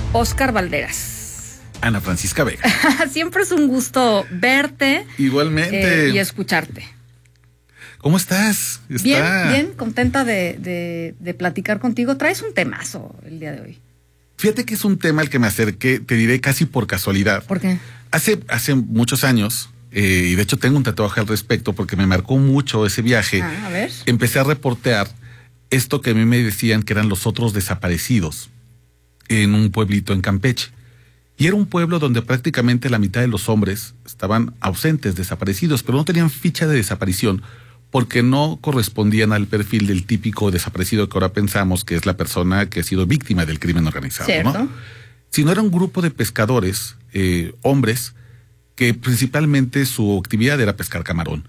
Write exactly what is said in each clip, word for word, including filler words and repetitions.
Óscar Valderas. Ana Francisca Vega. Siempre es un gusto verte. Igualmente. Eh, y escucharte. ¿Cómo estás? Está... Bien, bien, contenta de, de, de platicar contigo. Traes un temazo el día de hoy. Fíjate que es un tema al que me acerqué, te diré casi por casualidad. ¿Por qué? Hace, hace muchos años, eh, y de hecho tengo un tatuaje al respecto porque me marcó mucho ese viaje. Ah, a ver. Empecé a reportear esto que a mí me decían que eran los otros desaparecidos en un pueblito en Campeche. Y era un pueblo donde prácticamente la mitad de los hombres estaban ausentes, desaparecidos, pero no tenían ficha de desaparición porque no correspondían al perfil del típico desaparecido que ahora pensamos que es la persona que ha sido víctima del crimen organizado, ¿cierto? ¿no? Sino era un grupo de pescadores, eh, hombres, que principalmente su actividad era pescar camarón.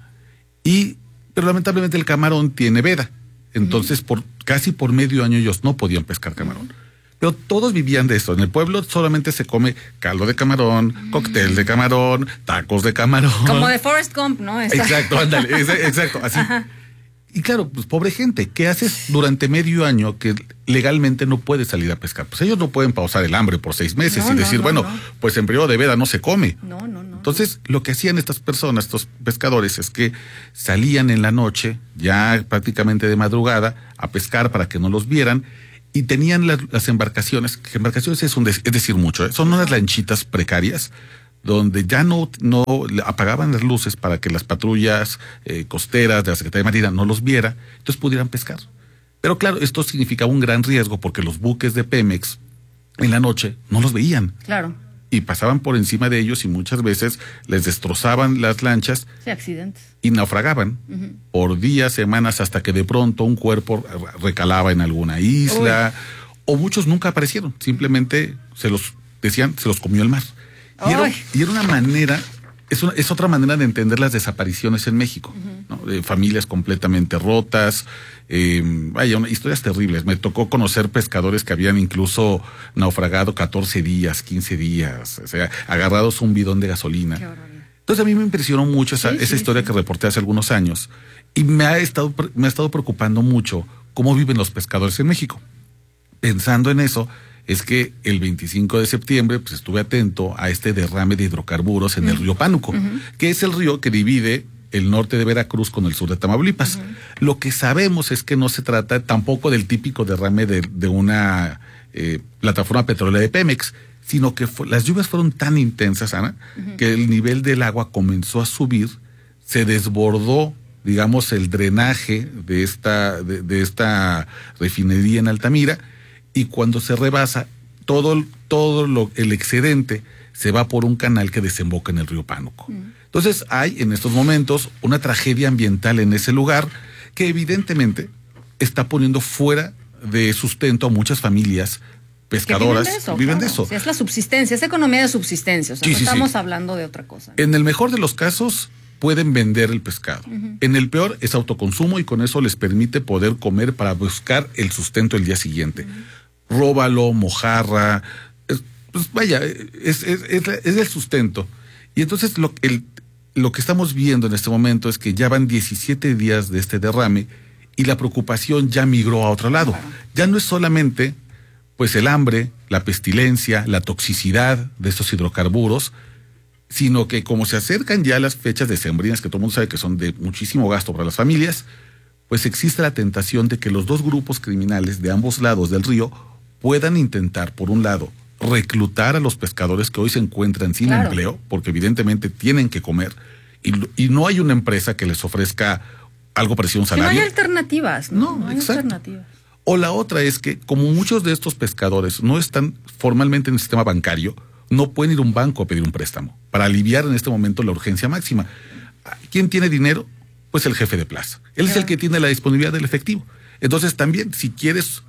Y, pero lamentablemente el camarón tiene veda. Entonces, uh-huh. por casi por medio año ellos no podían pescar camarón. Uh-huh. Pero todos vivían de eso. En el pueblo solamente se come caldo de camarón, uh-huh. cóctel de camarón, tacos de camarón. Como de Forrest Gump, ¿no? Esa. Exacto, ándale, exacto, así. Ajá. Y claro, pues pobre gente, ¿qué haces durante medio año que legalmente no puedes salir a pescar? Pues ellos no pueden pausar el hambre por seis meses no, y decir, no, no, bueno, no. pues en periodo de veda no se come. No, no, no. Entonces, lo que hacían estas personas, estos pescadores, es que salían en la noche, ya prácticamente de madrugada, a pescar para que no los vieran, y tenían las, las embarcaciones, que embarcaciones es, un de, es decir mucho, ¿eh? Son unas lanchitas precarias, donde ya no, no apagaban las luces para que las patrullas eh, costeras de la Secretaría de Marina no los viera, entonces pudieran pescar. Pero claro, esto significaba un gran riesgo porque los buques de Pemex en la noche no los veían. Claro. Y pasaban por encima de ellos y muchas veces les destrozaban las lanchas. Sí, accidentes. Y naufragaban uh-huh. por días, semanas, hasta que de pronto un cuerpo recalaba en alguna isla. Uy. O muchos nunca aparecieron, simplemente se los decían, se los comió el mar. Y era, y era una manera, es, una, es otra manera de entender las desapariciones en México, uh-huh. ¿no? De familias completamente rotas, eh, vaya, una, historias terribles. Me tocó conocer pescadores que habían incluso naufragado catorce días, quince días, o sea, agarrados a un bidón de gasolina. Entonces a mí me impresionó mucho esa, sí, esa sí, historia sí. que reporté hace algunos años y me ha estado, me ha estado preocupando mucho cómo viven los pescadores en México. Pensando en eso, es que el veinticinco de septiembre pues estuve atento a este derrame de hidrocarburos en uh-huh. el río Pánuco, uh-huh. que es el río que divide el norte de Veracruz con el sur de Tamaulipas. Uh-huh. Lo que sabemos es que no se trata tampoco del típico derrame de, de una eh, plataforma petrolera de Pemex, sino que fue, las lluvias fueron tan intensas, Ana, uh-huh. que el nivel del agua comenzó a subir, se desbordó, digamos, el drenaje de esta, de, de esta refinería en Altamira, y cuando se rebasa, todo, todo lo, el excedente se va por un canal que desemboca en el río Pánuco. Mm. Entonces hay en estos momentos una tragedia ambiental en ese lugar que evidentemente está poniendo fuera de sustento a muchas familias pescadoras. Que viven de eso. Viven claro. de eso. Sí, es la subsistencia, es economía de subsistencia. O sea, sí, no sí, estamos sí. hablando de otra cosa. En el mejor de los casos pueden vender el pescado. Uh-huh. En el peor es autoconsumo y con eso les permite poder comer para buscar el sustento el día siguiente. Uh-huh. Róbalo, mojarra, es, pues vaya, es, es, es, es el sustento. Y entonces lo, el, lo que estamos viendo en este momento es que ya van diecisiete días de este derrame y la preocupación ya migró a otro lado. Claro. Ya no es solamente pues el hambre, la pestilencia, la toxicidad de estos hidrocarburos, sino que como se acercan ya las fechas decembrinas, que todo el mundo sabe que son de muchísimo gasto para las familias, pues existe la tentación de que los dos grupos criminales de ambos lados del río puedan intentar, por un lado, reclutar a los pescadores que hoy se encuentran sin claro. empleo, porque evidentemente tienen que comer, y, y no hay una empresa que les ofrezca algo parecido a un salario. Que no hay alternativas, ¿no? No, no hay exacto. alternativas. O la otra es que, como muchos de estos pescadores no están formalmente en el sistema bancario, no pueden ir a un banco a pedir un préstamo para aliviar en este momento la urgencia máxima. ¿Quién tiene dinero? Pues el jefe de plaza. Él claro. es el que tiene la disponibilidad del efectivo. Entonces también, si quieres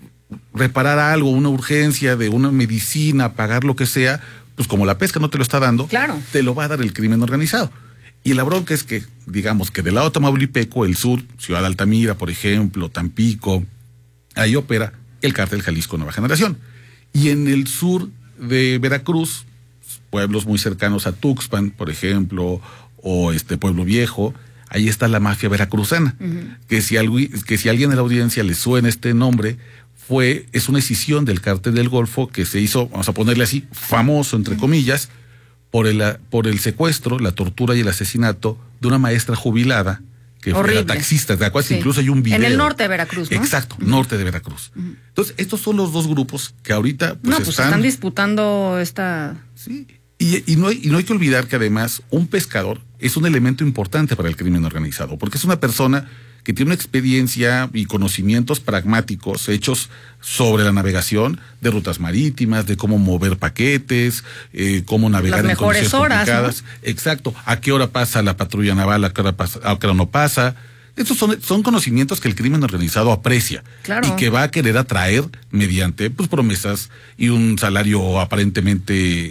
reparar algo, una urgencia de una medicina, pagar lo que sea, pues como la pesca no te lo está dando, claro. te lo va a dar el crimen organizado. Y la bronca es que, digamos que del lado tamaulipeco, el sur, Ciudad de Altamira, por ejemplo, Tampico, ahí opera el cártel Jalisco Nueva Generación. Y en el sur de Veracruz, pueblos muy cercanos a Tuxpan, por ejemplo, o este Pueblo Viejo, ahí está la mafia veracruzana, uh-huh. que si algo, que si a alguien de la audiencia le suena este nombre, fue, es una escisión del cártel del Golfo que se hizo, vamos a ponerle así, famoso, entre comillas, por el, por el secuestro, la tortura y el asesinato de una maestra jubilada que Horrible. Era taxista, ¿te acuerdas? Sí. Incluso hay un video. En el norte de Veracruz, ¿no? Exacto, uh-huh. norte de Veracruz. Uh-huh. Entonces, estos son los dos grupos que ahorita pues, no, pues están... están disputando esta... Sí, y, y, no hay, y no hay que olvidar que además un pescador es un elemento importante para el crimen organizado, porque es una persona que tiene una experiencia y conocimientos pragmáticos hechos sobre la navegación de rutas marítimas, de cómo mover paquetes, eh, cómo navegar Las en condiciones horas, complicadas. ¿No? Exacto. A qué hora pasa la patrulla naval, a qué hora, pasa, a qué hora no pasa. Estos son, son conocimientos que el crimen organizado aprecia. Claro. Y que va a querer atraer mediante pues, promesas y un salario aparentemente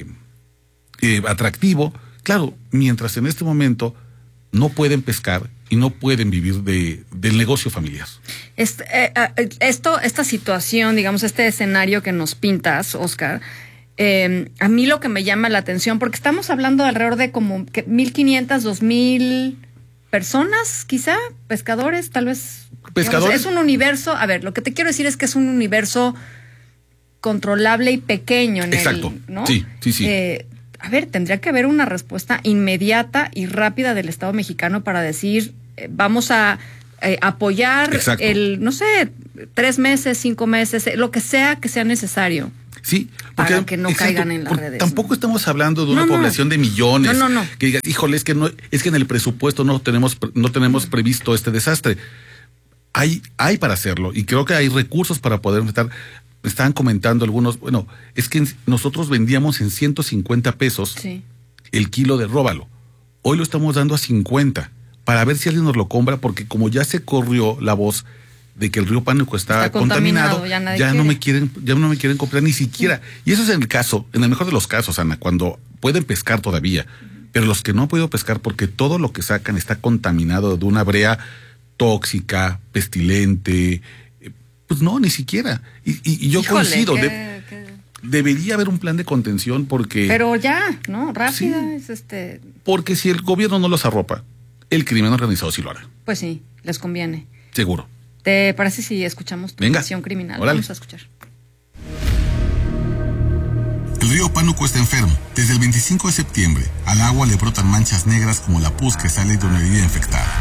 eh, atractivo. Claro, mientras en este momento no pueden pescar y no pueden vivir de, del negocio familiar. Este, eh, esto, esta situación, digamos, este escenario que nos pintas, Oscar, eh, a mí lo que me llama la atención, porque estamos hablando de alrededor de como que mil quinientas, dos mil personas, quizá, pescadores, tal vez. Pescadores. Digamos, es un universo, a ver, lo que te quiero decir es que es un universo controlable y pequeño en Exacto. el, ¿no? Sí, sí, sí. Eh, A ver, tendría que haber una respuesta inmediata y rápida del Estado mexicano para decir, eh, vamos a eh, apoyar Exacto. el, no sé, tres meses, cinco meses, eh, lo que sea que sea necesario. Sí, porque, para que no exacto, caigan en las redes. Tampoco ¿no? estamos hablando de una no, población no. de millones. No, no, no. Que digas, híjole, es que no, es que en el presupuesto no tenemos, no tenemos previsto este desastre. Hay, hay para hacerlo y creo que hay recursos para poder enfrentar. Estaban comentando algunos, bueno, es que nosotros vendíamos en ciento cincuenta pesos sí. el kilo de róbalo. Hoy lo estamos dando a cincuenta para ver si alguien nos lo compra, porque como ya se corrió la voz de que el río Pánuco está, está contaminado, contaminado, ya, ya no me quieren, ya no me quieren comprar ni siquiera. Sí. Y eso es en el caso, en el mejor de los casos, Ana, cuando pueden pescar todavía, pero los que no han podido pescar porque todo lo que sacan está contaminado de una brea tóxica, pestilente. Pues no, ni siquiera. Y, y, y yo Híjole, coincido. ¿qué, de, qué? Debería haber un plan de contención porque... Pero ya, ¿no? Rápida sí, es este... Porque si el gobierno no los arropa, el crimen organizado sí lo hará. Pues sí, les conviene. Seguro. ¿Te parece si escuchamos tu Venga, versión criminal? Órale. Vamos a escuchar. El río Pánuco está enfermo. Desde el veinticinco de septiembre, al agua le brotan manchas negras como la pus que sale de una herida infectada.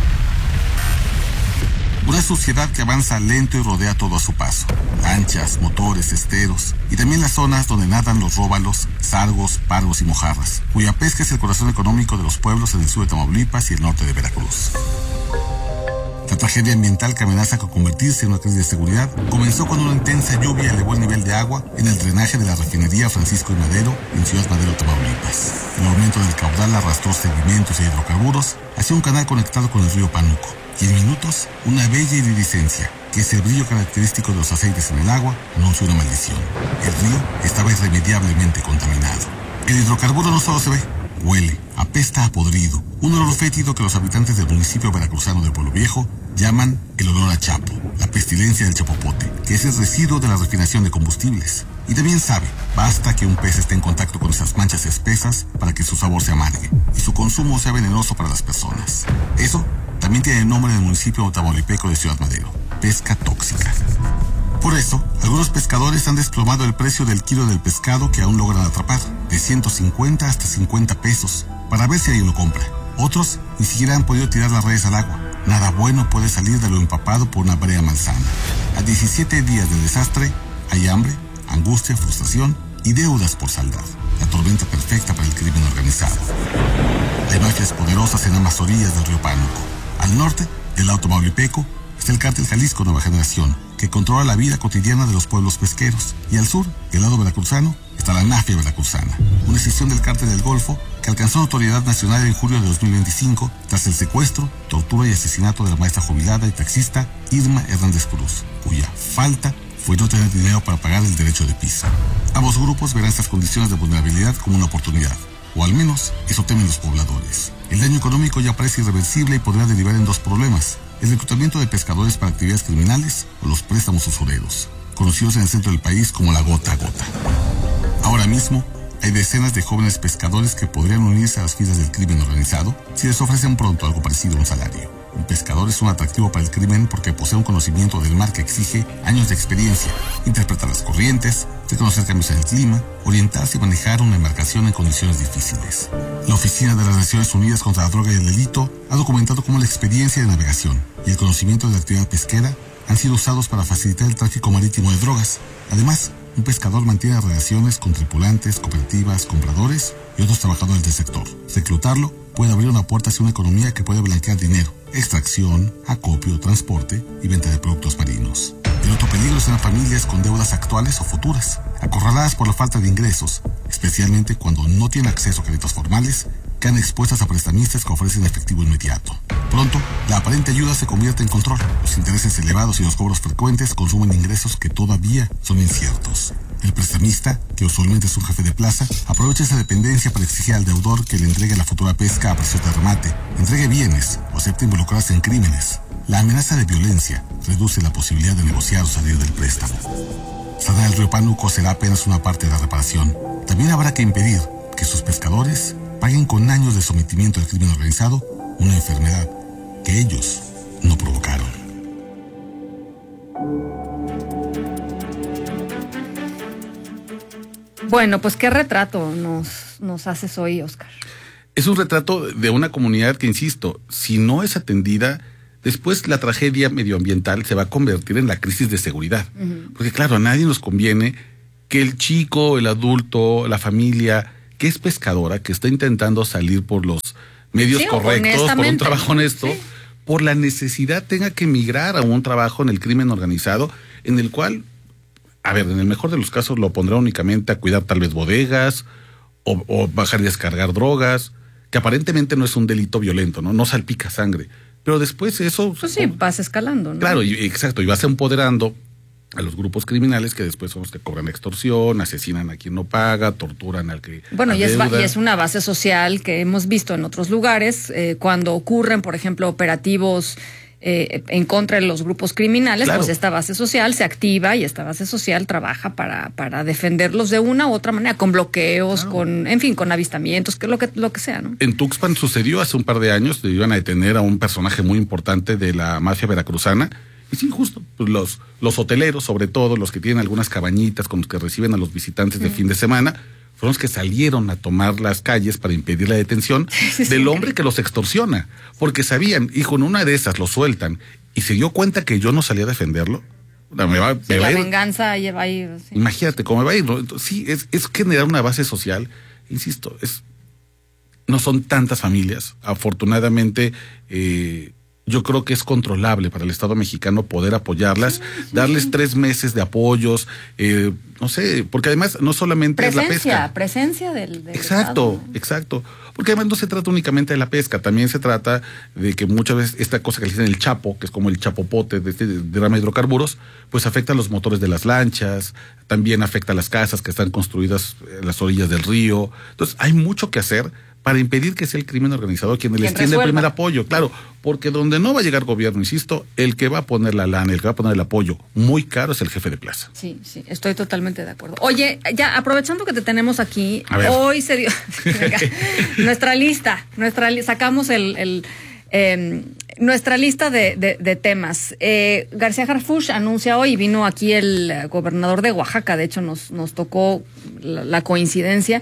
Una suciedad que avanza lento y rodea todo a su paso. Lanchas, motores, esteros y también las zonas donde nadan los róbalos, sargos, pargos y mojarras, cuya pesca es el corazón económico de los pueblos en el sur de Tamaulipas y el norte de Veracruz. La tragedia ambiental que amenaza con convertirse en una crisis de seguridad comenzó cuando una intensa lluvia elevó el nivel de agua en el drenaje de la refinería Francisco y Madero en Ciudad Madero, Tamaulipas. El aumento del caudal arrastró sedimentos e hidrocarburos hacia un canal conectado con el río Pánuco. Y en minutos, una bella iridiscencia, que es el brillo característico de los aceites en el agua, anunció una maldición. El río estaba irremediablemente contaminado. El hidrocarburo no solo se ve, huele, apesta a podrido, un olor fétido que los habitantes del municipio veracruzano de Pueblo Viejo llaman el olor a chapo, la pestilencia del chapopote, que es el residuo de la refinación de combustibles. Y también sabe, basta que un pez esté en contacto con esas manchas espesas para que su sabor se amargue y su consumo sea venenoso para las personas. Eso también tiene el nombre del municipio tamaulipeco de Ciudad Madero, pesca tóxica. Por eso, algunos pescadores han desplomado el precio del kilo del pescado que aún logran atrapar, de ciento cincuenta hasta cincuenta pesos, para ver si alguien lo compra. Otros ni siquiera han podido tirar las redes al agua. Nada bueno puede salir de lo empapado por una brea malsana. A diecisiete días del desastre, hay hambre, angustia, frustración y deudas por saldar. La tormenta perfecta para el crimen organizado. Hay mafias poderosas en ambas orillas del río Pánuco. Al norte, del lado tamaulipeco, está el cártel Jalisco Nueva Generación, que controla la vida cotidiana de los pueblos pesqueros. Y al sur, del lado veracruzano, está la Mafia Veracruzana, una escisión del cártel del Golfo que alcanzó notoriedad nacional en julio de dos mil veinticinco tras el secuestro, tortura y asesinato de la maestra jubilada y taxista Irma Hernández Cruz, cuya falta fue no tener dinero para pagar el derecho de piso. Ambos grupos verán estas condiciones de vulnerabilidad como una oportunidad, o al menos eso temen los pobladores. El daño económico ya parece irreversible y podrá derivar en dos problemas: el reclutamiento de pescadores para actividades criminales o los préstamos usureros, conocidos en el centro del país como la gota a gota. Ahora mismo, hay decenas de jóvenes pescadores que podrían unirse a las filas del crimen organizado si les ofrecen pronto algo parecido a un salario. Un pescador es un atractivo para el crimen porque posee un conocimiento del mar que exige años de experiencia, interpretar las corrientes, reconocer cambios en el clima, orientarse y manejar una embarcación en condiciones difíciles. La Oficina de las Naciones Unidas contra la Droga y el Delito ha documentado cómo la experiencia de navegación y el conocimiento de la actividad pesquera han sido usados para facilitar el tráfico marítimo de drogas. Además, un pescador mantiene relaciones con tripulantes, cooperativas, compradores y otros trabajadores del sector. Reclutarlo puede abrir una puerta hacia una economía que puede blanquear dinero, extracción, acopio, transporte y venta de productos marinos. El otro peligro serán familias con deudas actuales o futuras, acorraladas por la falta de ingresos, especialmente cuando no tienen acceso a créditos formales, quedan expuestas a prestamistas que ofrecen efectivo inmediato. Pronto, la aparente ayuda se convierte en control. Los intereses elevados y los cobros frecuentes consumen ingresos que todavía son inciertos. El prestamista, que usualmente es un jefe de plaza, aprovecha esa dependencia para exigir al deudor que le entregue la futura pesca a precio de remate, entregue bienes o acepte involucrarse en crímenes. La amenaza de violencia reduce la posibilidad de negociar o salir del préstamo. Sanar el río Pánuco será apenas una parte de la reparación. También habrá que impedir que sus pescadores paguen con años de sometimiento al crimen organizado una enfermedad que ellos no provocaron. Bueno, pues qué retrato nos, nos haces hoy, Óscar. Es un retrato de una comunidad que, insisto, si no es atendida, después la tragedia medioambiental se va a convertir en la crisis de seguridad. Uh-huh. Porque claro, a nadie nos conviene que el chico, el adulto, la familia que es pescadora, que está intentando salir por los medios sí, correctos, por un trabajo honesto, sí. por la necesidad tenga que emigrar a un trabajo en el crimen organizado, en el cual, a ver, en el mejor de los casos lo pondrá únicamente a cuidar tal vez bodegas, o, o bajar y descargar drogas, que aparentemente no es un delito violento, ¿no? No salpica sangre. Pero después eso... Pues sí, vas escalando, ¿no? Claro, y, exacto, y vas empoderando a los grupos criminales que después son los que cobran extorsión, asesinan a quien no paga, torturan al que... Bueno, y es, y es una base social que hemos visto en otros lugares, eh, cuando ocurren, por ejemplo, operativos eh, en contra de los grupos criminales, claro. pues esta base social se activa y esta base social trabaja para, para defenderlos de una u otra manera, con bloqueos, claro. con, en fin, con avistamientos, que lo que, lo que sea, ¿no? En Tuxpan sucedió hace un par de años, iban a detener a un personaje muy importante de la mafia veracruzana. Y sí, justo, pues los, los hoteleros, sobre todo, los que tienen algunas cabañitas con los que reciben a los visitantes de mm. fin de semana, fueron los que salieron a tomar las calles para impedir la detención sí, del sí. hombre que los extorsiona. Porque sabían, hijo, en una de esas lo sueltan y se dio cuenta que yo no salía a defenderlo. Me va, sí, me la va a ir. venganza lleva a ir. Sí. Imagínate cómo me va a ir, ¿no? Entonces, sí, es, es generar una base social. Insisto, es no son tantas familias. Afortunadamente, eh, yo creo que es controlable para el Estado mexicano poder apoyarlas, sí, sí, darles sí. tres meses de apoyos, eh, no sé, porque además no solamente presencia, es la pesca. Presencia del, del Exacto, Estado. exacto. Porque además no se trata únicamente de la pesca, también se trata de que muchas veces esta cosa que le dicen el chapo, que es como el chapopote de este derrame de hidrocarburos, pues afecta a los motores de las lanchas, también afecta a las casas que están construidas en las orillas del río. Entonces hay mucho que hacer para impedir que sea el crimen organizado quien les tiende el primer apoyo, claro, porque donde no va a llegar gobierno, insisto, el que va a poner la lana, el que va a poner el apoyo muy caro es el jefe de plaza. Sí, sí, estoy totalmente de acuerdo. Oye, ya aprovechando que te tenemos aquí, hoy se dio venga, nuestra lista, nuestra sacamos el, el eh, nuestra lista de, de, de temas. Eh, García Harfuch anuncia hoy, vino aquí el gobernador de Oaxaca, de hecho nos, nos tocó la, la coincidencia,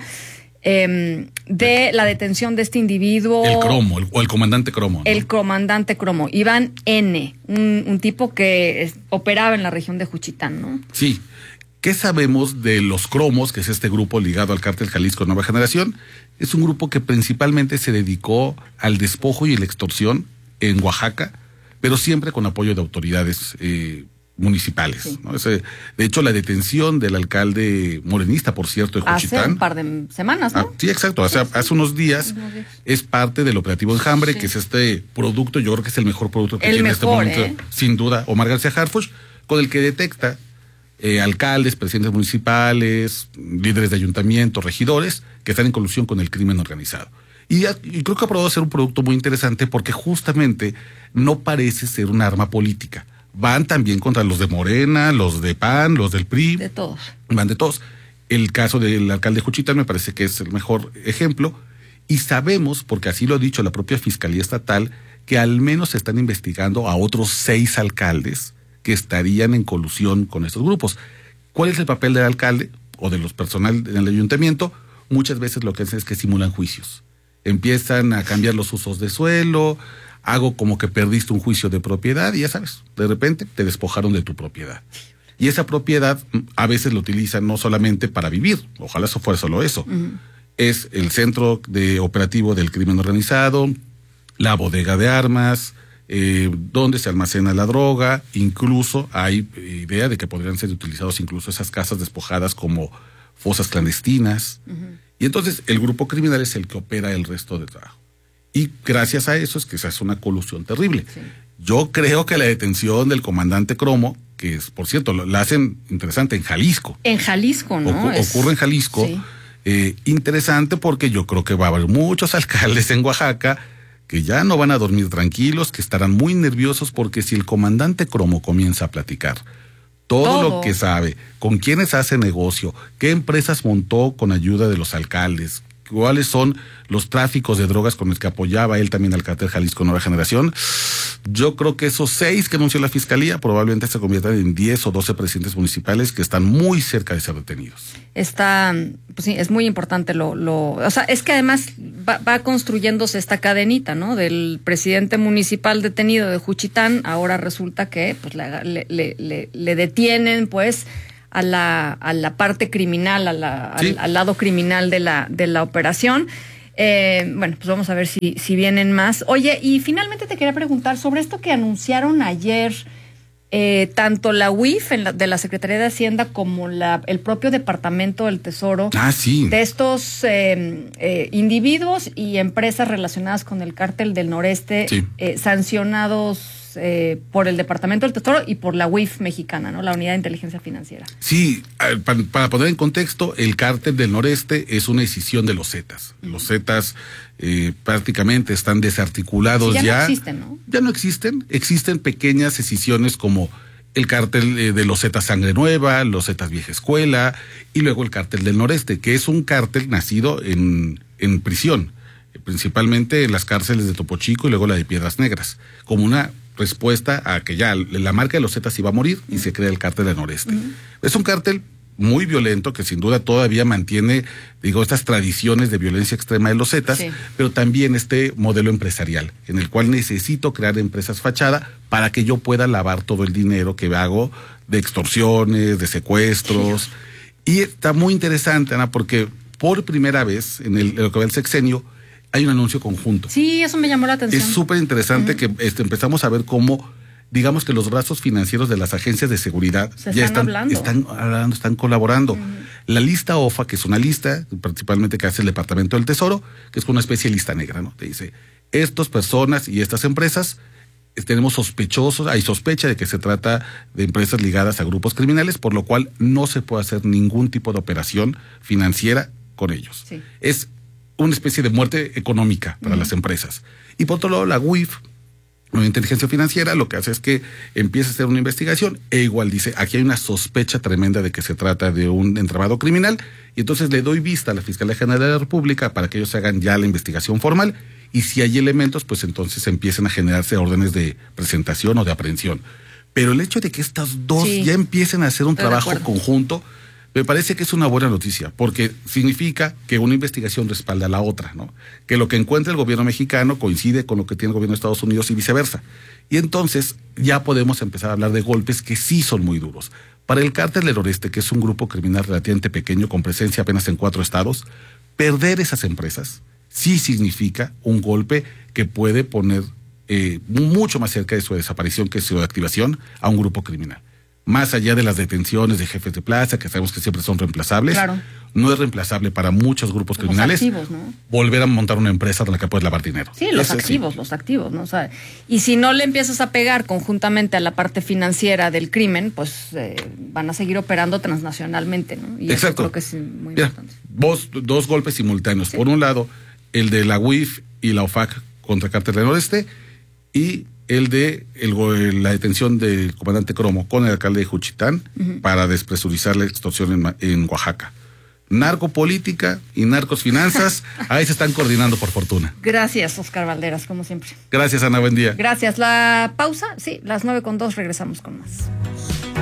Eh, de la detención de este individuo. El Cromo, el, o el comandante Cromo, ¿no? El comandante Cromo, Iván N., un, un tipo que es, operaba en la región de Juchitán, ¿no? Sí. ¿Qué sabemos de los Cromos, que es este grupo ligado al cártel Jalisco Nueva Generación? Es un grupo que principalmente se dedicó al despojo y la extorsión en Oaxaca, pero siempre con apoyo de autoridades eh, municipales, sí. ¿no? Ese, de hecho, la detención del alcalde morenista, por cierto, de Juchitán. Hace un par de semanas, ¿no? Ah, sí, exacto. Hace, sí, sí. hace unos días, unos días es parte del operativo Enjambre, sí. que es este producto, yo creo que es el mejor producto que el tiene mejor, en este momento, ¿eh? sin duda, Omar García Harfuch, con el que detecta eh, alcaldes, presidentes municipales, líderes de ayuntamientos, regidores, que están en colusión con el crimen organizado. Y, ya, y creo que ha probado ser un producto muy interesante porque justamente no parece ser un arma política. Van también contra los de Morena, los de P A N, los del P R I. De todos. Van de todos. El caso del alcalde de Juchitán me parece que es el mejor ejemplo. Y sabemos, porque así lo ha dicho la propia Fiscalía Estatal, que al menos se están investigando a otros seis alcaldes que estarían en colusión con estos grupos. ¿Cuál es el papel del alcalde o de los personal del ayuntamiento? Muchas veces lo que hacen es que simulan juicios. Empiezan a cambiar los usos de suelo, hago como que perdiste un juicio de propiedad y ya sabes, de repente te despojaron de tu propiedad. Y esa propiedad a veces lo utilizan no solamente para vivir, ojalá eso fuera solo eso. Uh-huh. Es el centro de operativo del crimen organizado, la bodega de armas, eh, donde se almacena la droga, incluso hay idea de que podrían ser utilizados incluso esas casas despojadas como fosas clandestinas. Uh-huh. Y entonces el grupo criminal es el que opera el resto del trabajo. Y gracias a eso es que se hace una colusión terrible. Sí. Yo creo que la detención del comandante Cromo, que es, por cierto, la hacen interesante en Jalisco. En Jalisco, ¿no? Ocu- es... Ocurre en Jalisco. Sí. Eh, interesante porque yo creo que va a haber muchos alcaldes en Oaxaca que ya no van a dormir tranquilos, que estarán muy nerviosos porque si el comandante Cromo comienza a platicar todo, todo lo que sabe, con quiénes hace negocio, qué empresas montó con ayuda de los alcaldes, cuáles son los tráficos de drogas con los que apoyaba él también al cártel Jalisco Nueva Generación, yo creo que esos seis que anunció la fiscalía probablemente se conviertan en diez o doce presidentes municipales que están muy cerca de ser detenidos. Está, pues sí, es muy importante lo, lo, o sea, es que además va, va construyéndose esta cadenita, ¿no? Del presidente municipal detenido de Juchitán, ahora resulta que pues le, le, le, le detienen, pues, a la, a la parte criminal, a la, ¿sí? al, al lado criminal de la, de la operación. Eh, bueno, pues vamos a ver si, si vienen más. Oye, y finalmente te quería preguntar sobre esto que anunciaron ayer, eh, tanto la U I F en la, de la Secretaría de Hacienda como la, el propio Departamento del Tesoro. Ah, sí. De estos eh, eh, individuos y empresas relacionadas con el cártel del Noreste, sí. eh, sancionados Eh, por el Departamento del Tesoro y por la U I F mexicana, ¿no? La Unidad de Inteligencia Financiera. Sí, para, para poner en contexto, el cártel del Noreste es una escisión de los Zetas. Uh-huh. Los Zetas eh, prácticamente están desarticulados sí, ya. ya. Ya no existen, ¿no? Ya no existen. Existen pequeñas escisiones como el cártel eh, de los Zetas Sangre Nueva, los Zetas Vieja Escuela y luego el cártel del Noreste, que es un cártel nacido en, en prisión, principalmente en las cárceles de Topo Chico y luego la de Piedras Negras, como una respuesta a que ya la marca de los Zetas iba a morir y uh-huh. se crea el cártel del Noreste. Uh-huh. Es un cártel muy violento que sin duda todavía mantiene, digo, estas tradiciones de violencia extrema de los Zetas, sí. pero también este modelo empresarial, en el cual necesito crear empresas fachada para que yo pueda lavar todo el dinero que hago de extorsiones, de secuestros. Sí. Y está muy interesante, Ana, porque por primera vez en, el, en lo que va el sexenio, hay un anuncio conjunto. Sí, eso me llamó la atención. Es súper interesante uh-huh. que este, empezamos a ver cómo, digamos que los brazos financieros de las agencias de seguridad Se ya están, están hablando. están hablando, están colaborando. Uh-huh. La lista O F A, que es una lista, principalmente que hace el Departamento del Tesoro, que es una especie de lista negra, ¿no? Te dice, estas personas y estas empresas, tenemos sospechosos, hay sospecha de que se trata de empresas ligadas a grupos criminales, por lo cual no se puede hacer ningún tipo de operación financiera con ellos. Sí. Es una especie de muerte económica para uh-huh. las empresas. Y por otro lado, la U I F, la inteligencia financiera, lo que hace es que empieza a hacer una investigación e igual dice, aquí hay una sospecha tremenda de que se trata de un entramado criminal, y entonces le doy vista a la Fiscalía General de la República para que ellos hagan ya la investigación formal, y si hay elementos, pues entonces empiecen a generarse órdenes de presentación o de aprehensión. Pero el hecho de que estas dos sí. ya empiecen a hacer un Estoy trabajo conjunto, me parece que es una buena noticia, porque significa que una investigación respalda a la otra, ¿no? Que lo que encuentra el gobierno mexicano coincide con lo que tiene el gobierno de Estados Unidos y viceversa. Y entonces ya podemos empezar a hablar de golpes que sí son muy duros. Para el cártel del Noreste, que es un grupo criminal relativamente pequeño, con presencia apenas en cuatro estados, perder esas empresas sí significa un golpe que puede poner eh, mucho más cerca de su desaparición que su activación a un grupo criminal. Más allá de las detenciones de jefes de plaza, que sabemos que siempre son reemplazables, claro. no es reemplazable para muchos grupos los criminales activos, ¿no? volver a montar una empresa con la que puedes lavar dinero. Sí, los Ese, activos, sí. los activos, ¿no? O sea, y si no le empiezas a pegar conjuntamente a la parte financiera del crimen, pues eh, van a seguir operando transnacionalmente, ¿no? Y Exacto. eso creo que es muy Mira, importante. Vos, dos golpes simultáneos. Sí. Por un lado, el de la U I F y la O F A C contra el cártel del Noreste, y el de el, la detención del comandante Cromo con el alcalde de Juchitán uh-huh. para despresurizar la extorsión en, en Oaxaca. narcopolítica y narcosfinanzas, ahí se están coordinando por fortuna. Gracias, Óscar Valderas, como siempre. Gracias, Ana, buen día. Gracias. La pausa, sí, las nueve con dos, regresamos con más.